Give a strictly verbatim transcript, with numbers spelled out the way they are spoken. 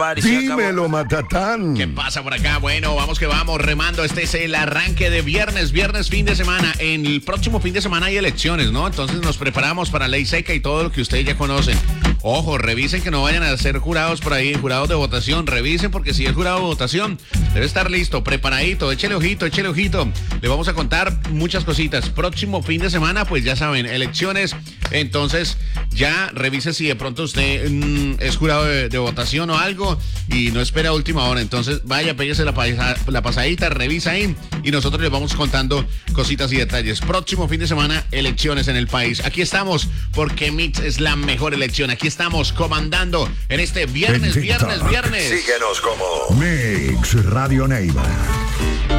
Dímelo, Matatán. ¿Qué pasa por acá? Bueno, vamos que vamos remando. Este es el arranque de viernes, viernes fin de semana. En el próximo fin de semana hay elecciones, ¿no? Entonces nos preparamos para ley seca y todo lo que ustedes ya conocen. Ojo, revisen que no vayan a ser jurados por ahí, jurados de votación. Revisen porque si es jurado de votación, debe estar listo, preparadito. Échele ojito, échele ojito. Le vamos a contar muchas cositas. Próximo fin de semana, pues ya saben, elecciones. Entonces ya revise si de pronto usted mmm, es jurado de, de votación o algo y no espera a última hora. Entonces vaya, péguese la, paisa, la pasadita, revisa ahí y nosotros les vamos contando cositas y detalles. Próximo fin de semana, elecciones en el país. Aquí estamos porque Mix es la mejor elección. Aquí estamos comandando en este viernes, viernes, viernes. Síguenos como Mix Radio Neiva.